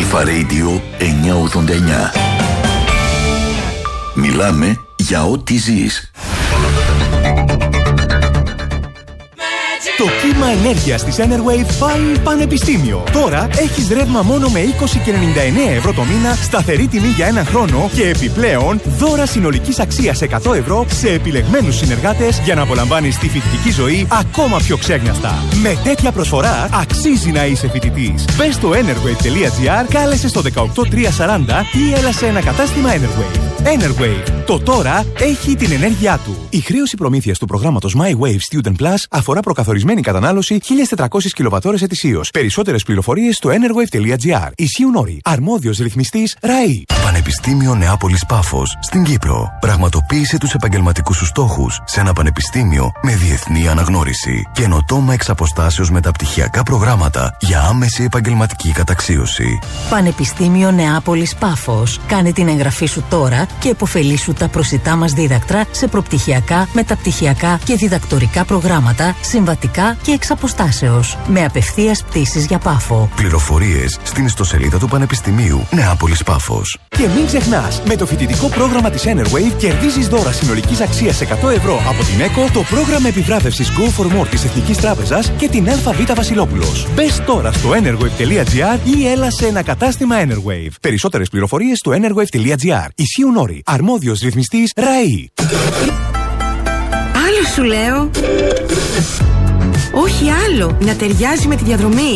Αλφα Radio 989. Μιλάμε για ό,τι ζεις. Το κύμα ενέργειας της Enerwave πάει πανεπιστήμιο. Τώρα έχεις ρεύμα μόνο με 20,99 ευρώ το μήνα, σταθερή τιμή για έναν χρόνο και επιπλέον δώρα συνολικής αξίας 100 ευρώ σε επιλεγμένους συνεργάτες για να απολαμβάνεις τη φοιτητική ζωή ακόμα πιο ξέγνιαστα. Με τέτοια προσφορά αξίζει να είσαι φοιτητής. Μπες στο enerwave.gr, κάλεσε στο 18340 ή έλα σε ένα κατάστημα Enerwave. Enerwave. Το τώρα έχει την ενέργειά του. Η χρέωση προμήθειας του προγράμματος My Wave Student Plus αφορά προκαθορισμένη κατανάλωση 1.400 κιλοβατώρες ετησίως. Περισσότερες πληροφορίες στο enerwave.gr. Ισχύουν όροι. Αρμόδιος ρυθμιστής ΡΑΗ. Πανεπιστήμιο Νεάπολης Πάφος στην Κύπρο. Πραγματοποίησε τους επαγγελματικούς σου στόχους σε ένα πανεπιστήμιο με διεθνή αναγνώριση. Καινοτόμα εξ αποστάσεως μεταπτυχιακά προγράμματα για άμεση επαγγελματική καταξίωση. Πανεπιστήμιο Νεάπολης Πάφος. Κάνε την εγγραφή σου τώρα και επωφελήσου τα προσιτά μας δίδακτρα σε προπτυχιακά, μεταπτυχιακά και διδακτορικά προγράμματα, συμβατικά και εξ αποστάσεως. Με απευθείας πτήσεις για Πάφο. Πληροφορίες στην ιστοσελίδα του Πανεπιστημίου Νεάπολης Πάφος. Και μην ξεχνάς, με το φοιτητικό πρόγραμμα της Enerwave κερδίζεις δώρα συνολικής αξίας 100 ευρώ από την ΕΚΟ, το πρόγραμμα επιβράβευσης Go for More της Εθνικής Τράπεζας και την ΑΒ Βασιλόπουλος. Μπες τώρα στο enerwave.gr ή έλα σε ένα κατάστημα Enerwave. Περισσότερες πληροφορίες στο enerwave.gr. Ισχύουν όροι. Αρμόδιος ρυθμιστής ΡΑΗ. Άλλο σου λέω. Όχι άλλο. Να ταιριάζει με τη διαδρομή.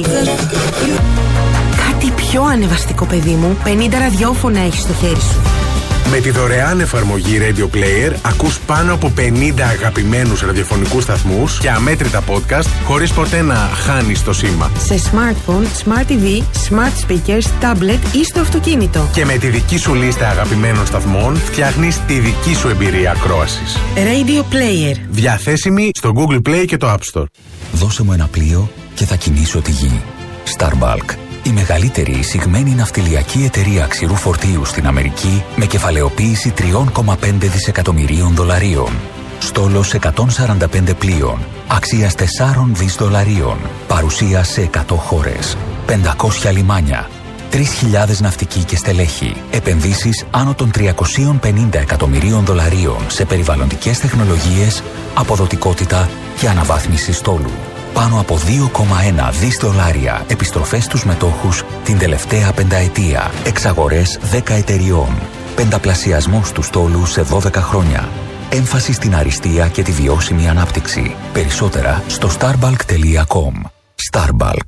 Κάτι πιο ανεβαστικό, παιδί μου. 50 ραδιόφωνα έχεις στο χέρι σου. Με τη δωρεάν εφαρμογή Radio Player ακούς πάνω από 50 αγαπημένους ραδιοφωνικούς σταθμούς και αμέτρητα podcast χωρίς ποτέ να χάνεις το σήμα. Σε smartphone, smart TV, smart speakers, tablet ή στο αυτοκίνητο. Και με τη δική σου λίστα αγαπημένων σταθμών φτιάχνεις τη δική σου εμπειρία ακρόασης. Radio Player. Διαθέσιμη στο Google Play και το App Store. Δώσε μου ένα πλοίο και θα κινήσω τη γη. Starbulk. Η μεγαλύτερη εισηγμένη ναυτιλιακή εταιρεία ξηρού φορτίου στην Αμερική με κεφαλαιοποίηση $3,5 δισεκατομμυρίων. Στόλος 145 πλοίων, αξίας $4 δισεκατομμυρίων. Παρουσία σε 100 χώρες, 500 λιμάνια, 3.000 ναυτικοί και στελέχη. Επενδύσεις άνω των $350 εκατομμυρίων σε περιβαλλοντικές τεχνολογίες, αποδοτικότητα και αναβάθμιση στόλου. Πάνω από $2,1 δισεκατομμύρια επιστροφές στους μετόχους την τελευταία πενταετία. Εξαγορές 10 εταιριών. Πενταπλασιασμός του στόλου σε 12 χρόνια. Έμφαση στην αριστεία και τη βιώσιμη ανάπτυξη. Περισσότερα στο starbalk.com. Starbalk.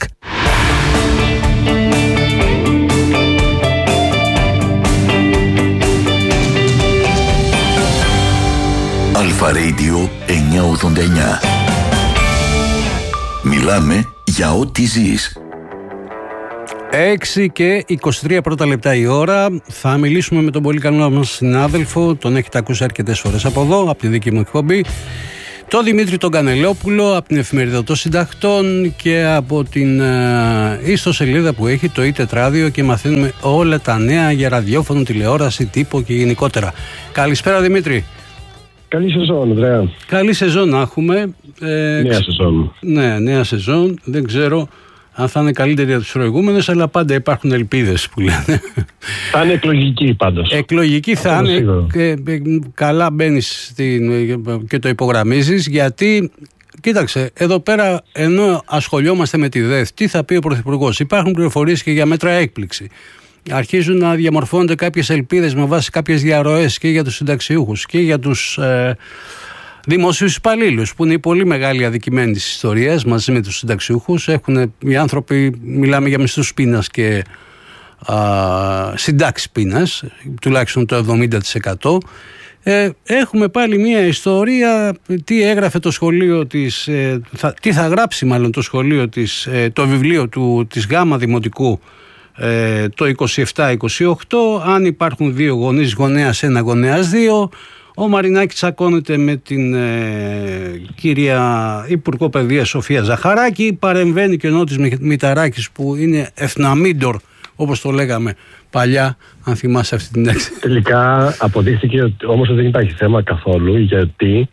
Αλφα Radio 989. Μιλάμε για ό,τι ζεις. 6 και 23 πρώτα λεπτά η ώρα. Θα μιλήσουμε με τον πολύ καλό μας συνάδελφο. Τον έχετε ακούσει αρκετές φορές από εδώ, από τη δική μου εκπομπή. Τον Δημήτρη τον Κανελόπουλο, από την Εφημερίδα των Συντακτών και από την ιστοσελίδα που έχει το e-τετράδιο, και μαθαίνουμε όλα τα νέα για ραδιόφωνο, τηλεόραση, τύπο και γενικότερα. Καλησπέρα Δημήτρη. Καλή σεζόν, Ανδρέα. Καλή σεζόν να έχουμε. Νέα σεζόν. Ναι, νέα σεζόν. Δεν ξέρω αν θα είναι καλύτερη από τις προηγούμενες, αλλά πάντα υπάρχουν ελπίδες που λένε. Θα είναι εκλογική πάντως. Εκλογική θα είναι. Καλά μπαίνεις και το υπογραμμίζεις, γιατί κοίταξε, εδώ πέρα ενώ ασχολιόμαστε με τη ΔΕΘ, τι θα πει ο Πρωθυπουργός, υπάρχουν πληροφορίες και για μέτρα έκπληξη. Αρχίζουν να διαμορφώνονται κάποιες ελπίδες με βάση κάποιες διαρροές και για τους συνταξιούχους και για τους δημόσιους υπαλλήλους, που είναι η πολύ μεγάλη αδικημένη της ιστορίας μαζί με τους συνταξιούχους. Έχουν οι άνθρωποι, μιλάμε για μισθούς πείνας και συντάξεις πείνας, τουλάχιστον το 70%. Έχουμε πάλι μια ιστορία, τι έγραφε το σχολείο της, τι θα γράψει μάλλον το σχολείο της, το βιβλίο της Γάμα Δημοτικού το 27-28, αν υπάρχουν δύο γονείς, γονέας 1, γονέας 2. Ο Μαρινάκης τσακώνεται με την κυρία Υπουργό Παιδείας Σοφία Ζαχαράκη, παρεμβαίνει και ο Νότης Μηταράκης που είναι εθναμίντορ, όπως το λέγαμε παλιά, αν θυμάσαι αυτή την λέξη. Τελικά αποδείχθηκε όμως ότι δεν υπάρχει θέμα καθόλου, γιατί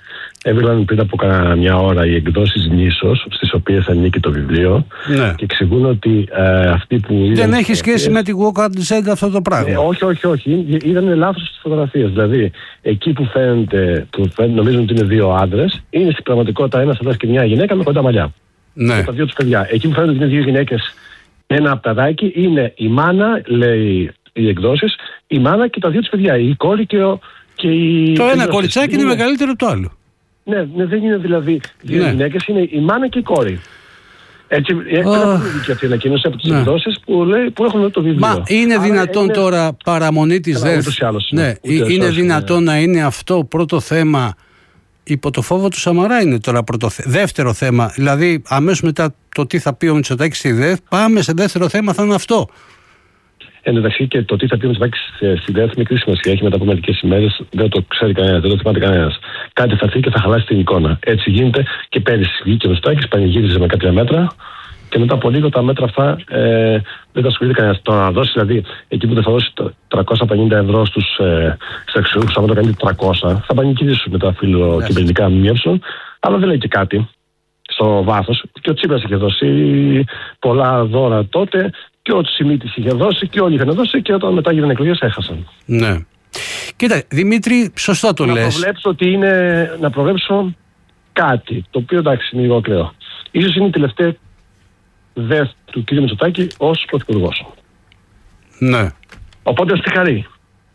Έβγαλαν πριν από μια ώρα οι εκδόσεις Νήσος, στις οποίες ανήκει το βιβλίο, ναι. Και εξηγούν ότι αυτοί που. Δεν έχει σχέση με την Walk Out αυτό το πράγμα. Όχι. Είδαν λάθος στις φωτογραφίες. Δηλαδή, εκεί που φαίνεται, νομίζουν ότι είναι δύο άντρες, είναι στην πραγματικότητα ένας άντρας και μια γυναίκα με κοντά μαλλιά. Ναι. Με τα δύο τους παιδιά. Εκεί που φαίνεται ότι είναι δύο γυναίκες, ένα απταδάκι, είναι η μάνα, λέει οι εκδόσεις, η μάνα και τα δύο τους παιδιά. Η κόρη και η. Το ένα κοριτσάκι είναι μεγαλύτερο από το άλλο. Ναι, δεν είναι δηλαδή δύο γυναίκες, είναι η μάνα και η κόρη. Έτσι, ένα πολύ δίκαιο αυτή η ανακοίνωση από τις εκδόσεις που έχουν το βιβλίο. Μα είναι δυνατόν τώρα παραμονή της ΔΕΘ? Ναι, είναι δυνατόν να είναι αυτό πρώτο θέμα? Υπό το φόβο του Σαμαρά είναι τώρα δεύτερο θέμα. Δηλαδή, αμέσως μετά το τι θα πει ο Μητσοτάκης στη ΔΕΘ, πάμε σε δεύτερο θέμα, θα είναι αυτό. Εν μεταξύ και το τι θα πει ο Μητσοτάκης στη ΔΕΘ μικρή σημασία έχει μετά από μερικές ημέρες, δεν το ξέρει κανένας, δεν το θυμάται κανένας. Κάτι θα έρθει και θα χαλάσει την εικόνα. Έτσι γίνεται και πέρυσι βγήκε ο Μητσοτάκης, πανηγύριζε με κάποια μέτρα και μετά από λίγο τα μέτρα αυτά δεν τα ασχολείται κανένας. Το να δώσει δηλαδή εκεί που δεν θα δώσει 350 ευρώ στους αξιωματούχους, αν το κάνει 300, θα πανηγυρίσουν με τα φιλοκυβερνητικά ΜΜΕ, αλλά δεν λέει και κάτι στο βάθος. Και ο Τσίπρας είχε δώσει πολλά δώρα τότε. Και ο Τσιμίτης είχε δώσει και όλοι είχαν δώσει και όταν μετά γίνανε εκλογές έχασαν. Ναι. Κοίτα, Δημήτρη, σωστά το λες. Να προβλέψω κάτι, το οποίο εντάξει είναι λίγο ακραίο. Ίσως είναι η τελευταία ΔΕΘ του κ. Μητσοτάκη ως πρωθυπουργός. Ναι. Οπότε στη χαρή.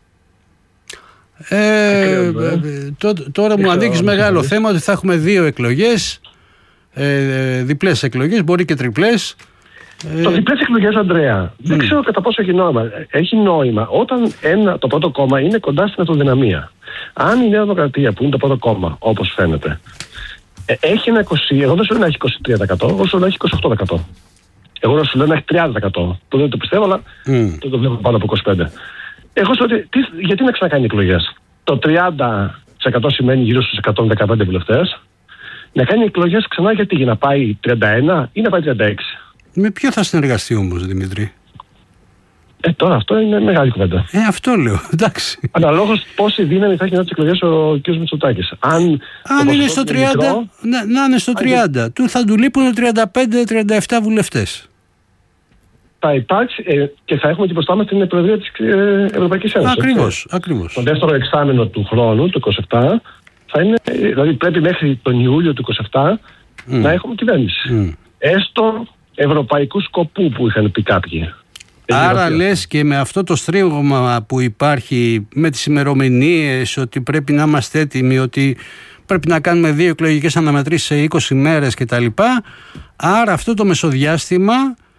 Τώρα μου ανοίγεις μεγάλο θέμα ότι θα έχουμε δύο εκλογές, διπλές εκλογές, μπορεί και τριπλές. Το διπλές εκλογές, Ανδρέα, δεν ξέρω κατά πόσο έχει νόημα. Έχει νόημα όταν το πρώτο κόμμα είναι κοντά στην αυτοδυναμία. Αν η Νέα Δημοκρατία, που είναι το πρώτο κόμμα, όπως φαίνεται, έχει ένα 20%, εγώ δεν σου λέω να έχει 23%, εγώ σου λέω να έχει 28%. Εγώ δεν σου λέω να έχει 30%. Που δεν το πιστεύω, αλλά το βλέπω πάνω από 25%. Εγώ σου λέω γιατί να ξανακάνει εκλογές? Το 30% σημαίνει γύρω στους 115 βουλευτές. Να κάνει εκλογές ξανά γιατί? Για να πάει 31 ή να πάει 36? Με ποιο θα συνεργαστεί όμως, Δημήτρη? Τώρα αυτό είναι μεγάλη κουβέντα. Αυτό λέω, εντάξει. Αναλόγως πόση δύναμη θα έχει να τις εκλογές ο κ. Μητσοτάκης. Αν είναι στο 30, να είναι στο 30. Θα του λείπουν 35-37 βουλευτές. Θα υπάρξει και θα έχουμε και μπροστά μας την Προεδρία της Ευρωπαϊκής Ένωσης. Ακριβώς. Το δεύτερο εξάμηνο του χρόνου, το 27, θα είναι, δηλαδή πρέπει μέχρι τον Ιούλιο του 27 να έχουμε κυβέρνηση. Έστω ευρωπαϊκού σκοπού που είχαν πει κάποιοι. Άρα λες και με αυτό το στρίγωμα που υπάρχει με τις ημερομηνίες, ότι πρέπει να είμαστε έτοιμοι, ότι πρέπει να κάνουμε 2 εκλογικές αναμετρήσεις σε 20 μέρες κτλ. Άρα αυτό το μεσοδιάστημα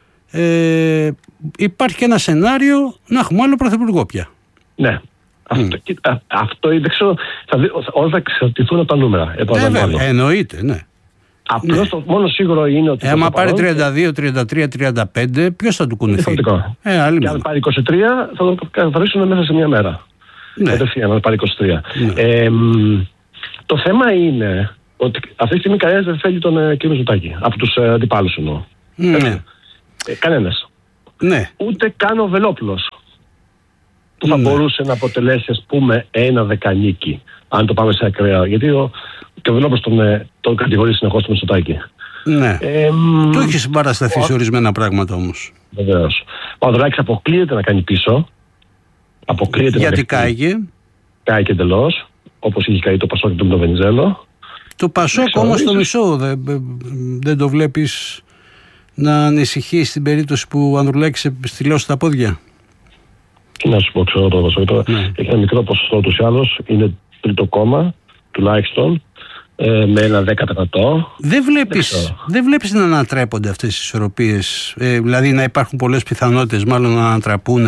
υπάρχει και ένα σενάριο να έχουμε άλλο πρωθυπουργό πια. Ναι. Αυτό δεν ξέρω, όλα θα εξαρτηθούν από τα νούμερα. Εννοείται, ναι. Απλώς το μόνο σίγουρο είναι ότι. Άμα πάρει 32, 33, 35, ποιος θα του κουνηθεί? Και αν πάρει 23, θα το καθαρίσουν μέσα σε μια μέρα. Ναι. Αν πάρει 23. Ναι. Το θέμα είναι ότι αυτή τη στιγμή κανένας δεν θέλει τον κ. Μητσοτάκη. Από τους αντιπάλους εννοώ. Ναι. Κανένας. Ναι. Ούτε καν ο Βελόπουλος. Που θα μπορούσε να αποτελέσει, ας πούμε, ένα δεκανίκη. Αν το πάμε σε ακραία. Γιατί και ο Βελόπουλος τον κατηγορεί συνεχώς το Μητσοτάκη. Ναι. Του έχει συμπαρασταθεί σε ορισμένα πράγματα όμως. Βεβαίως. Ο Ανδρουλάκης αποκλείεται να κάνει πίσω. Γιατί κάηκε. Κάηκε εντελώς. Όπως είχε καεί το Πασόκ και τον Βενιζέλο. Το Πασόκ όμως το μισό. Δεν το βλέπεις να ανησυχεί στην περίπτωση που ο Ανδρουλάκης στυλώσει τα πόδια? Τι να σου πω, ξέρω το Πασόκ. Έχει ένα μικρό ποσοστό ούτως ή άλλως. Είναι τρίτο κόμμα τουλάχιστον. Με ένα 10%. Δεν βλέπεις να ανατρέπονται αυτές τις ισορροπίες, δηλαδή να υπάρχουν πολλές πιθανότητες μάλλον να ανατραπούν,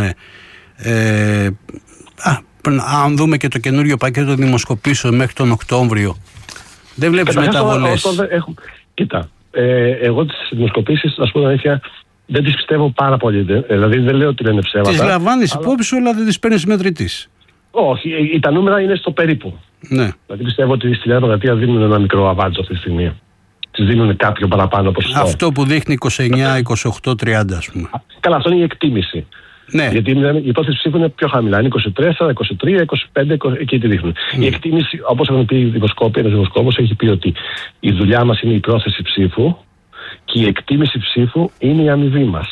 αν δούμε και το καινούριο πακέτο δημοσκοπήσεων μέχρι τον Οκτώβριο, δεν βλέπεις μεταβολές? Κοίτα, εγώ τις δημοσκοπήσεις, ας πω την αλήθεια, δεν τις πιστεύω πάρα πολύ, δηλαδή δεν λέω ότι δεν είναι ψέματα. Τις λαμβάνεις υπόψη, αλλά δεν τις παίρνεις μετρητής? Όχι, τα νούμερα είναι στο περίπου. Ναι. Δηλαδή πιστεύω ότι στη Νέα Δημοκρατία δίνουν ένα μικρό αβάντζο αυτή τη στιγμή. Τις δίνουν κάποιο παραπάνω ποσοστό. Αυτό που δείχνει 29, 28, 30 ας πούμε. Καλά, αυτό είναι η εκτίμηση. Ναι. Γιατί η υπόθεση ψήφου είναι πιο χαμηλά. Είναι 24, 23, 25, εκεί τη δείχνουν. Η εκτίμηση, όπως έχουν πει οι δημοσκόποι, ένας δημοσκόπος έχει πει ότι η δουλειά μας είναι η πρόθεση ψήφου και η εκτίμηση ψήφου είναι η αμοιβή μας.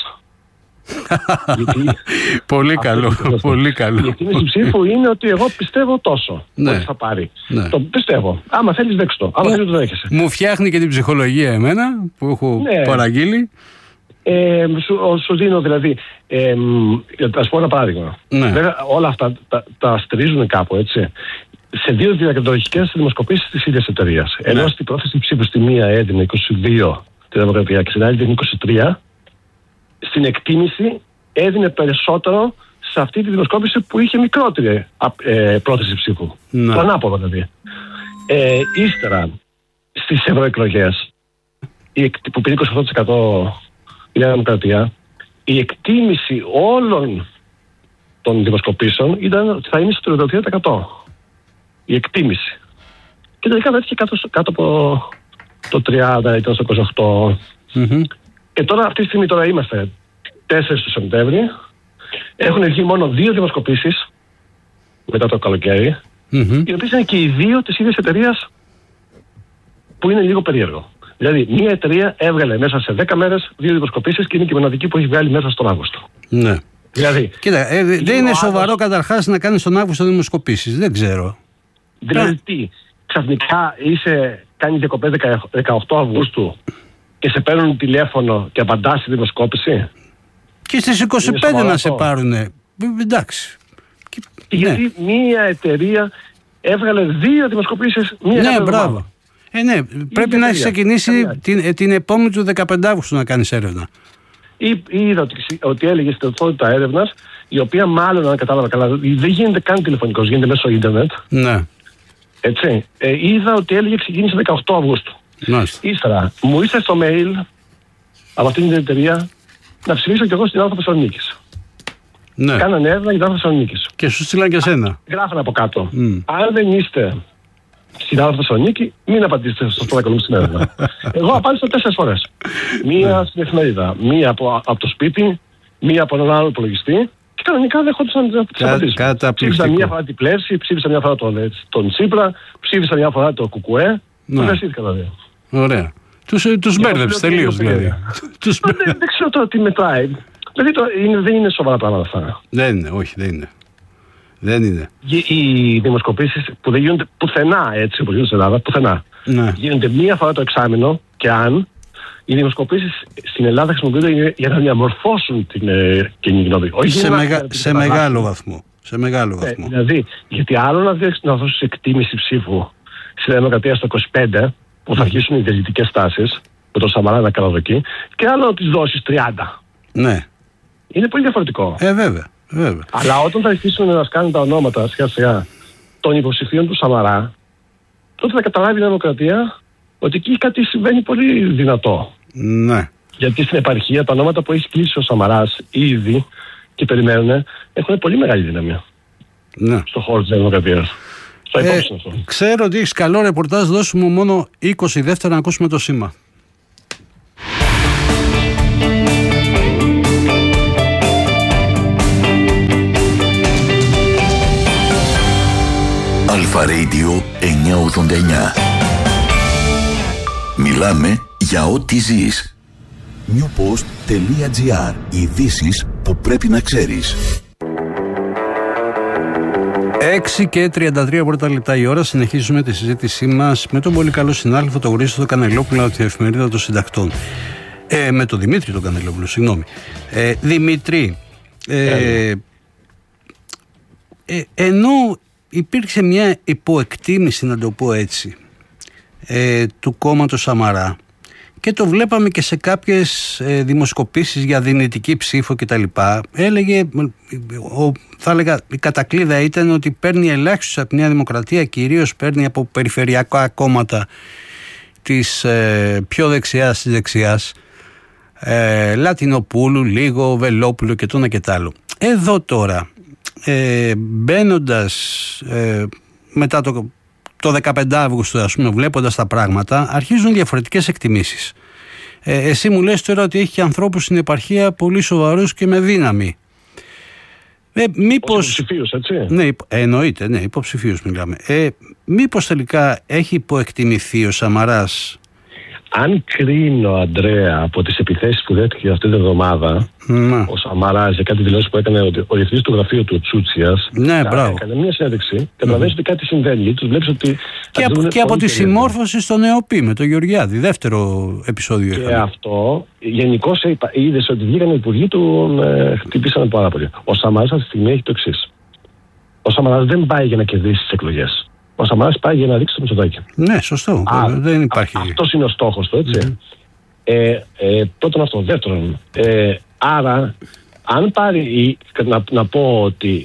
Πολύ καλό. Πολύ καλό. Η εκτίμηση ψήφου είναι ότι εγώ πιστεύω τόσο ότι θα πάρει. Το πιστεύω. Άμα θέλεις δέξου το. Άμα θέλεις το δέχεσαι. Μου φτιάχνει και την ψυχολογία εμένα που έχω παραγγείλει. Σου δίνω δηλαδή. Θα σου πω ένα παράδειγμα. Βέβαια, όλα αυτά τα στηρίζουν κάπου, έτσι. Σε 2 διαδοχικές δημοσκοπήσεις της ίδιας εταιρείας. Ενώ στην πρόθεση ψήφου στη μία έδινε 22 τη Δημοκρατία και στην άλλη έδινε 23, στην εκτίμηση έδινε περισσότερο σε αυτή τη δημοσκόπηση που είχε μικρότερη πρόθεση ψήφου. Το ανάποδο δηλαδή. Ύστερα, στις ευρωεκλογές, που πήρε 28% η Νέα Δημοκρατία, η εκτίμηση όλων των δημοσκοπήσεων ήταν ότι θα είναι στο 33%. Η εκτίμηση. Και τελικά βρέθηκε κάτω από το 30%, ήταν στο 28%. Και τώρα, αυτή τη στιγμή τώρα είμαστε 4 του Σεπτέμβρη. Έχουν βγει μόνο 2 δημοσκοπήσεις μετά το καλοκαίρι, οι οποίες είναι και οι 2 της ίδιας εταιρείας, που είναι λίγο περίεργο. Δηλαδή, μία εταιρεία έβγαλε μέσα σε 10 μέρες 2 δημοσκοπήσεις και είναι και η μοναδική που έχει βγάλει μέσα στον Αύγουστο. Ναι. Δηλαδή, κοίτα, δεν είναι σοβαρό καταρχάς να κάνεις τον Αύγουστο δημοσκοπήσεις. Δεν ξέρω. Δηλαδή, τι, ξαφνικά κάνει διακοπές 18 Αυγούστου και σε παίρνουν τηλέφωνο και απαντάς στη δημοσκόπηση. Και στις 25 να σε πάρουνε. Εντάξει. Γιατί μία εταιρεία έβγαλε 2 δημοσκοπήσεις μία ναι, μπράβο. Ναι, πρέπει να έχει ξεκινήσει την επόμενη του 15 Αύγουστου να κάνεις έρευνα. Είδα ότι έλεγε στην ταυτότητα έρευνας, η οποία μάλλον, αν κατάλαβα καλά, δεν γίνεται καν τηλεφωνικός, γίνεται μέσω ίντερνετ. Ναι. Έτσι. Είδα ότι έλεγε ξεκίνησε 18 Αυγούστου. Ύστερα, μου ήρθε στο mail από αυτήν την εταιρεία να ψηφίσω κι εγώ στην Άλφα Θεσσαλονίκης. Ναι. Κάνανε έρευνα για την Άλφα Θεσσαλονίκης. Και σου στείλαν και εσένα. Γράφανε από κάτω. Αν δεν είστε στην Άλφα Θεσσαλονίκη, μην απαντήσετε στο πρώτο ακολούθηση στην έρευνα. Εγώ απάντησα 4 φορές. Μία στην εφημερίδα, μία από το σπίτι, μία από έναν άλλο υπολογιστή. Και κανονικά δεχόντουσαν να τις απαντήσεις. Ψήφισα μια φορά την Πλεύση, ψήφισα μια φορά τον Τσίπρα, ψήφισα μια φορά το Κουκουέ. Το δεσίτηκα δηλαδή. Ωραία. Τους μπέρδεψε τελείως δηλαδή. Δεν ξέρω τώρα τι μετράει. Δηλαδή δεν είναι σοβαρά πράγματα αυτά. Δεν είναι, όχι, δεν είναι. Δεν είναι. Οι δημοσκοπήσεις που δεν γίνονται πουθενά έτσι όπως γίνονται στην Ελλάδα, πουθενά. Ναι. Γίνονται μία φορά το εξάμηνο και αν οι δημοσκοπήσεις στην Ελλάδα χρησιμοποιούνται για να διαμορφώσουν την κοινή γνώμη. Σε μεγάλο βαθμό. Σε μεγάλο βαθμό. Δηλαδή, γιατί άλλο να δώσεις εκτίμηση ψήφου στη Δημοκρατία στο 25, που θα αρχίσουν οι διαλυτικές τάσεις, με τον Σαμαρά να καλαδοκεί, και άλλο να τις δώσεις 30. Ναι. Είναι πολύ διαφορετικό. Βέβαια. Αλλά όταν θα αρχίσουν να σκάνουν τα ονόματα σιγά-σιγά των υποψηφίων του Σαμαρά, τότε θα καταλάβει η Δημοκρατία ότι εκεί κάτι συμβαίνει πολύ δυνατό. Ναι. Γιατί στην επαρχία τα ονόματα που έχει κλείσει ο Σαμαράς ήδη και περιμένουν έχουν πολύ μεγάλη δύναμη. Ναι. Στο χώρο της Δημοκρατίας. Ξέρω ότι έχεις καλό ρεπορτάζ, δώσουμε μόνο 20 δεύτερα να ακούσουμε το σήμα. Αλφα Radio 989. Μιλάμε για ό,τι ζεις. newpost.gr. Ειδήσεις που πρέπει να ξέρεις. 6 και 33 πρώτα λεπτά η ώρα. Συνεχίζουμε τη συζήτησή μας με τον πολύ καλό συνάδελφο τον Χρήστο Κανελόπουλο από την Εφημερίδα των Συντακτών. Με τον Δημήτρη τον Κανελόπουλο, συγγνώμη. Δημήτρη, ενώ υπήρξε μια υποεκτίμηση, να το πω έτσι, του κόμματος Σαμαρά, και το βλέπαμε και σε κάποιες δημοσκοπήσεις για δυνητική ψήφο κτλ. Έλεγε, θα έλεγα, η κατακλείδα ήταν ότι παίρνει ελάχιστος από τη Νέα Δημοκρατία, κυρίως παίρνει από περιφερειακά κόμματα της πιο δεξιάς της δεξιάς, Λατινοπούλου, λίγο Βελόπουλου και το ένα και τ' άλλο. Εδώ τώρα, μπαίνοντας μετά το 15 Αύγουστο, ας πούμε, βλέποντας τα πράγματα, αρχίζουν διαφορετικές εκτιμήσεις. Εσύ μου λες τώρα ότι έχει και ανθρώπους στην επαρχία πολύ σοβαρούς και με δύναμη. Μήπως... Υποψηφίους, έτσι. Ναι, εννοείται, ναι, υποψηφίους μιλάμε. Μήπως τελικά έχει υποεκτιμηθεί ο Σαμαράς? Αν κρίνω, Αντρέα, από τις επιθέσεις που δέχτηκε αυτή την εβδομάδα, ο Σαμαράς για κάτι δηλώσεις που έκανε ότι ο διευθυντής του γραφείου του Τσούτσιας έκανε μια συνέντευξη, καταλαβαίνεις ότι κάτι συμβαίνει. Γιατί τους βλέπεις ότι. Και από τη συμμόρφωση στο ΝΕΟΠΗ με τον Γεωργιάδη, δεύτερο επεισόδιο. Και αυτό, γενικώς είδες ότι βγήκαν οι υπουργοί του, χτυπήσανε πάρα πολύ. Ο Σαμαράς αυτή τη στιγμή έχει το εξής. Ο Σαμαράς δεν πάει για να κερδίσει τις εκλογές. Ο Σαμαράς πάει για να ρίξει το Μητσοτάκη. Ναι, σωστό. Δεν υπάρχει. Αυτός είναι ο στόχος του, έτσι. Πρώτον αυτό. Δεύτερον, άρα, αν πάρει. Να πω ότι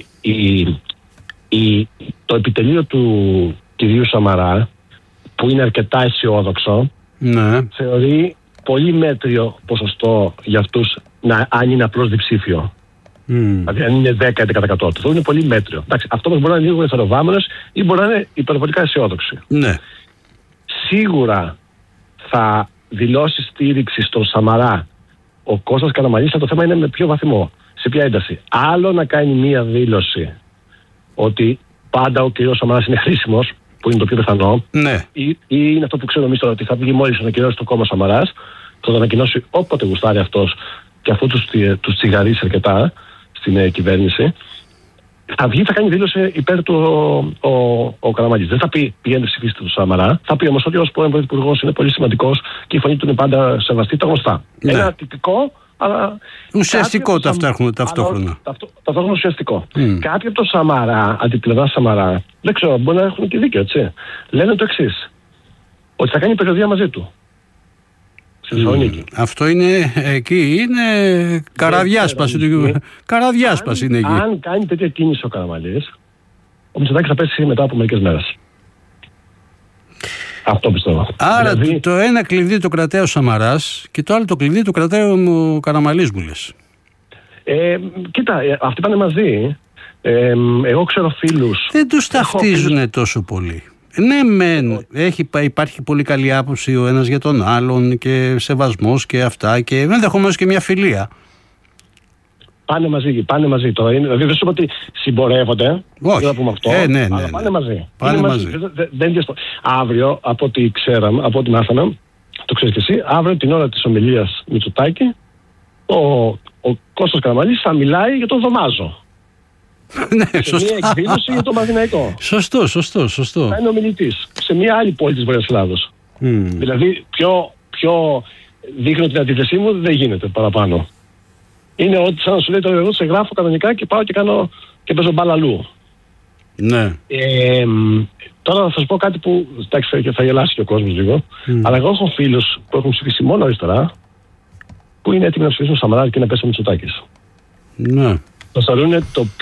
το επιτελείο του κυρίου Σαμαρά, που είναι αρκετά αισιόδοξο, θεωρεί πολύ μέτριο ποσοστό για αυτούς αν είναι απλώς διψήφιο. Δηλαδή, αν είναι 10-11%. Αυτό είναι πολύ μέτριο. Εντάξει, αυτό μπορεί να είναι λίγο εθεροβάμενος ή μπορεί να είναι υπερβολικά αισιόδοξο. Ναι. Σίγουρα θα δηλώσει στήριξη στον Σαμαρά ο Κώστας Καραμανλής. Το θέμα είναι με ποιο βαθμό, σε ποια ένταση. Άλλο να κάνει μία δήλωση ότι πάντα ο κ. Σαμαράς είναι χρήσιμος, που είναι το πιο πιθανό, ναι. Ή είναι αυτό που ξέρω εμείς τώρα, ότι θα βγει μόλις ανακοινώσει το κόμμα Σαμαράς, θα το ανακοινώσει όποτε γουστάρει αυτός και αφού τους τσιγαρίσει αρκετά στην κυβέρνηση, θα βγει, θα κάνει δήλωση υπέρ του ο Καραμανλής. Δεν θα πει πηγαίνετε ψηφίστε του Σαμαρά, θα πει όμως ότι ως πρώην πρωθυπουργός είναι πολύ σημαντικός και η φωνή του είναι πάντα σεβαστή, τα γνωστά. Ναι. Ένα τυπικό, αλλά. Ουσιαστικό ταυτόχρονα. Ταυτόχρονα ουσιαστικό. Κάποιοι από το Σαμαρά, αντιπλευρά Σαμαρά, δεν ξέρω, μπορεί να έχουν και δίκιο, έτσι. Λένε το εξής. Ότι θα κάνει περιοδεία μαζί του. Αυτό είναι εκεί, είναι καραδιάσπαση του. Καραδιάσπαση είναι εκεί. Αν κάνει τέτοια κίνηση ο Καραμανλής, ο Μητσοτάκης θα πέσει μετά από μερικές μέρες. Αυτό πιστεύω. Άρα δηλαδή, το ένα κλειδί το κρατάει ο Σαμαράς και το άλλο το κλειδί το κρατάει ο Καραμανλής, μου λες. Κοίτα, αυτοί πάνε μαζί. Εγώ ξέρω φίλους. Δεν τους ταυτίζουν τόσο πολύ. Ναι, υπάρχει πολύ καλή άποψη ο ένας για τον άλλον και σεβασμός και αυτά και ενδεχομένως και μια φιλία. Πάνε μαζί τώρα. Δηλαδή δεν σου είπα ότι συμπορεύονται. Όχι. Δεν θα πούμε αυτό. Ναι. Αλλά πάνε μαζί. Μαζί. Αύριο, από ό,τι ξέραμε, από ό,τι μάθαμε, το ξέρεις και εσύ, αύριο την ώρα της ομιλίας Μητσοτάκη, ο Κώστας Καραμανλής θα μιλάει για τον Δωμάζο. Ναι, σε μια εκδήλωση για το Μαδιναϊκό. Σωστό. Θα είναι ομιλητής σε μια άλλη πόλη της Βορειάς Ελλάδος. Δηλαδή, πιο δείχνω την αντίθεσή μου δεν γίνεται παραπάνω. Είναι ότι σαν να σου λέει τώρα εγώ σε γράφω κανονικά και πάω και κάνω και παίζω μπάλα αλλού. Ναι. Τώρα θα σας πω κάτι που θα γελάσει και ο κόσμος λίγο. Αλλά εγώ έχω φίλους που έχουν ψηφίσει μόνο αριστερά, που είναι έτοιμοι να ψηφίσουν Σαμαρά και να πέσει ο Μητσοτάκης. Ναι. Το θεωρούν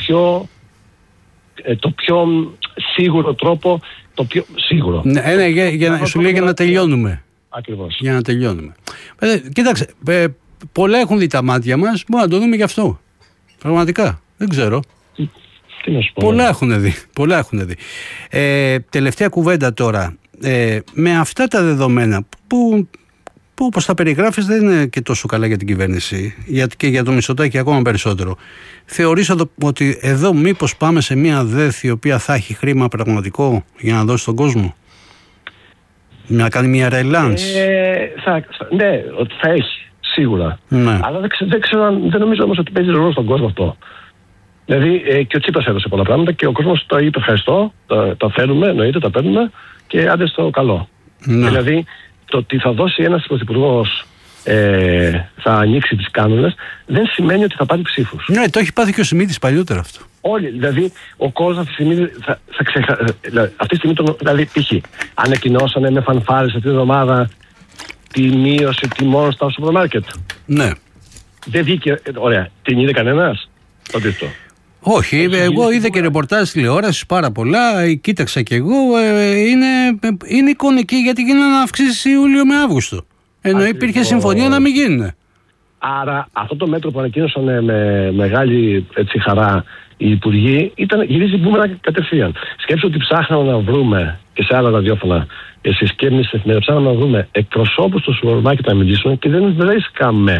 το πιο σίγουρο τρόπο, το πιο σίγουρο. Ναι, σου λέει για να τελειώνουμε. Ακριβώς. Για να τελειώνουμε. Κοίταξε, πολλά έχουν δει τα μάτια μας, μπορούμε να το δούμε γι' αυτό. Πραγματικά, δεν ξέρω. Τι να σου πω. Πολλά έχουν δει. Τελευταία κουβέντα τώρα. Με αυτά τα δεδομένα που όπως τα περιγράφεις δεν είναι και τόσο καλά για την κυβέρνηση και για το Μητσοτάκη ακόμα περισσότερο. Θεωρείς ότι εδώ μήπως πάμε σε μια ΔΕΘ η οποία θα έχει χρήμα πραγματικό για να δώσει στον κόσμο? Να κάνει μια ρελάνς? Ναι, ότι θα έχει, σίγουρα. Ναι. Αλλά δεν νομίζω όμως ότι παίζει ρόλο στον κόσμο αυτό. Δηλαδή και ο Τσίπρας έδωσε πολλά πράγματα και ο κόσμος το είπε ευχαριστώ, τα θέλουμε, εννοείται, τα παίρνουμε και άντε στο καλό. Ναι. Δηλαδή το ότι θα δώσει ένας πρωθυπουργός, θα ανοίξει τις κάνουλες, δεν σημαίνει ότι θα πάρει ψήφους. Ναι, το έχει πάθει και ο Σιμίτης παλιότερα αυτό. Όλοι, δηλαδή ο κόσμος αυτή τη στιγμή αυτή τη στιγμή, δηλαδή π.χ. ανακοινώσανε με φανφάρες αυτή την εβδομάδα τη μείωση τιμών στα σούπερ μάρκετ. Ναι. Δεν βγήκε, ωραία, την είδε κανένας? Όχι, εγώ είδα και ρεπορτάζ τηλεόρασης πάρα πολλά, κοίταξα κι εγώ, είναι εικονική γιατί γίνανε αυξήσεις Ιούλιο με Αύγουστο. Ενώ υπήρχε συμφωνία να μην γίνουν. Άρα αυτό το μέτρο που ανακοίνωσαν με μεγάλη χαρά οι υπουργοί γυρίζει μπούμεραγκ κατευθείαν. Σκέψου ότι ψάχναμε να βρούμε και σε άλλα ραδιόφωνα, εσείς και εμείς στην εφημερίδα, ψάχναμε να βρούμε εκπροσώπους του σούπερ μάρκετ να μιλήσουμε και δεν βρίσκαμε.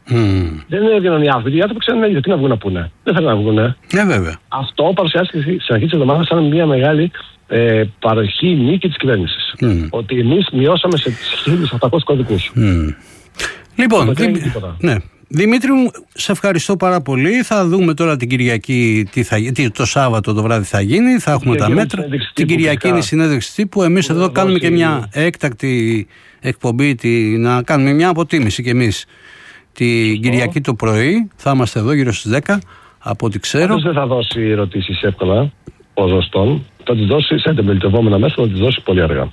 Δεν έβγαιναν οι άνθρωποι. Οι άνθρωποι ξέρουν γιατί να βγουν να πούνε. Δεν θέλουν να βγουν. Βέβαια. Αυτό παρουσιάστηκε στην αρχή τη εβδομάδα σαν μια μεγάλη παροχή νίκη τη κυβέρνηση. Ότι εμείς μειώσαμε σε 1.800 κωδικούς. Λοιπόν, ναι. Δημήτρη μου, σε ευχαριστώ πάρα πολύ. Θα δούμε τώρα την Κυριακή το Σάββατο το βράδυ θα γίνει. Θα έχουμε τα μέτρα. Την Κυριακή είναι η συνέντευξη τύπου. Εμείς εδώ κάνουμε και μια έκτακτη εκπομπή, να κάνουμε μια αποτίμηση κι εμείς. Την Κυριακή το πρωί θα είμαστε εδώ γύρω στις 10, από ό,τι ξέρω. Αυτός δεν θα δώσει ερωτήσεις εύκολα ποδοστών. Θα τις δώσει σε αντιπολιτευόμενα μέσα, θα τις δώσει πολύ αργά.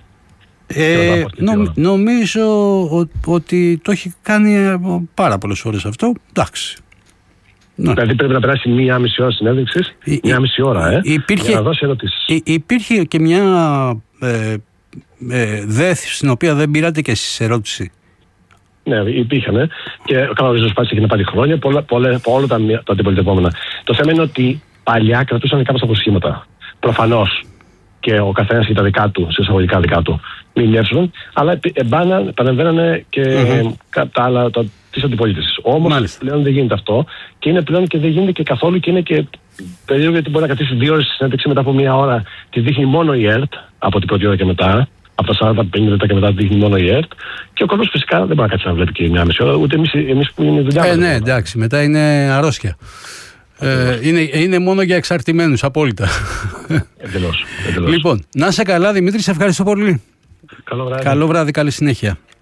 Νομίζω ότι το έχει κάνει πάρα πολλές φορές αυτό. Εντάξει. Δηλαδή πρέπει να περάσει μία μισή ώρα συνέντευξης, μία μισή ώρα, για να δώσει ερωτήσεις. Υπήρχε και μια στην οποία δεν πήρατε και εσείς ερώτηση. Ναι, υπήρχαν. Και ο Καλογρίζος Σπάσης έχει να πάρει χρόνια, όλα τα αντιπολιτευόμενα. Το θέμα είναι ότι παλιά κρατούσαν κάποια αποσχήματα. Προφανώς. Και ο καθένας είχε τα δικά του, σε εισαγωγικά δικά του, μηνιεύσουν, αλλά παρεμβαίνανε και τα άλλα της αντιπολίτευσης. Όμως πλέον δεν γίνεται αυτό και είναι πλέον και δεν γίνεται και καθόλου και είναι και περίεργο γιατί μπορεί να κρατήσει 2 ώρες στη συνέντευξη μετά από 1 ώρα. Τη δείχνει μόνο η ΕΡΤ από την πρώτη ώρα και μετά. Από τα 40-50 λεπτά και μετά τη δείχνει μόνο η ΕΡΤ. Και ο κόσμος φυσικά δεν μπορεί να κάτσει να βλέπει και 1,5 ώρα, ούτε εμείς που είναι δουλειά. Ναι, εντάξει, μετά είναι αρρώστια. Είναι μόνο για εξαρτημένους, απόλυτα. Εντελώς. Λοιπόν, να είσαι καλά, Δημήτρη, σε ευχαριστώ πολύ. Καλό βράδυ. Καλό βράδυ, καλή συνέχεια.